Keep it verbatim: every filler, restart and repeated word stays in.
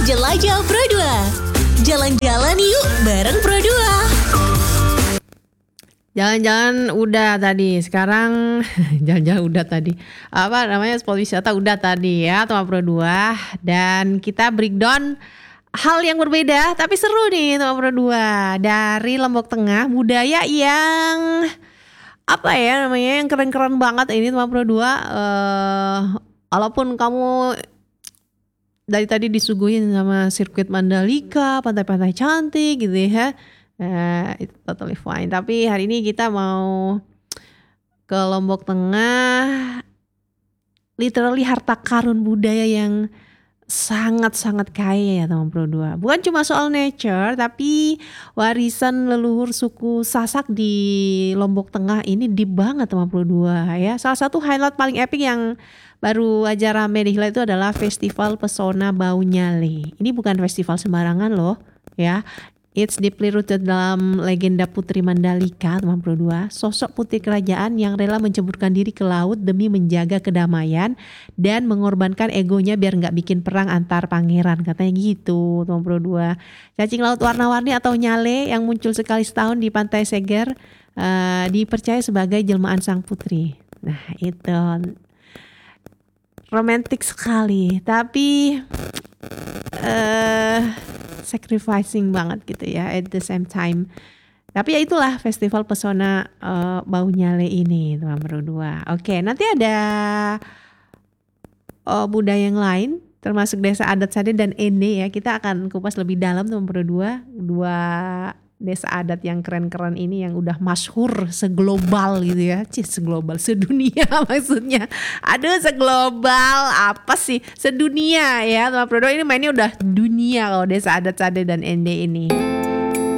Jelajah Pro dua. Jalan-jalan yuk bareng Pro dua. Jalan-jalan udah tadi, sekarang jalan-jalan udah tadi. Apa namanya, spot wisata udah tadi ya, teman Pro dua. Dan kita breakdown hal yang berbeda tapi seru nih teman Pro dua. Dari Lombok Tengah, budaya yang apa ya namanya, yang keren-keren banget ini teman Pro dua. Uh, walaupun kamu dari tadi disuguhin sama sirkuit Mandalika, pantai-pantai cantik gitu ya. Uh, itu totally fine. Tapi hari ini kita mau ke Lombok Tengah, literally harta karun budaya yang sangat-sangat kaya ya teman Pro dua. Bukan cuma soal nature, tapi warisan leluhur suku Sasak di Lombok Tengah ini deep banget teman Pro dua ya. Salah satu highlight paling epic yang baru aja rame di itu adalah Festival Pesona Bau Nyale. Ini bukan festival sembarangan loh ya. It's deeply rooted dalam legenda Putri Mandalika, teman Pro dua. Sosok putri kerajaan yang rela menceburkan diri ke laut demi menjaga kedamaian dan mengorbankan egonya biar nggak bikin perang antar pangeran, katanya gitu, teman Pro dua. Cacing laut warna-warni atau nyale yang muncul sekali setahun di Pantai Seger uh, dipercaya sebagai jelmaan sang putri. Nah itu romantis sekali, tapi uh, sacrificing banget gitu ya at the same time. Tapi ya itulah Festival Pesona uh, Bau Nyale ini teman Pro dua. Oke, nanti ada uh, budaya yang lain termasuk desa adat Sade dan Ende ya. Kita akan kupas lebih dalam teman Pro dua. Dua desa adat yang keren-keren ini yang udah masyhur seglobal gitu ya. Cih, seglobal, sedunia maksudnya. Aduh, seglobal apa sih? Sedunia ya teman Pro dua, ini mainnya udah dunia kalau desa adat Sade dan Ende ini.